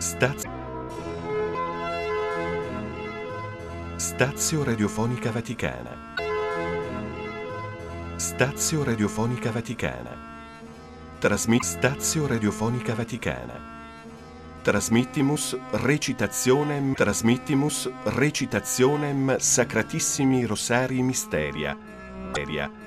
Stazio Radiofonica Vaticana. Stazio Radiofonica Vaticana. Stazio Radiofonica Vaticana. Transmittimus recitationem sacratissimi Rosari Mysteria.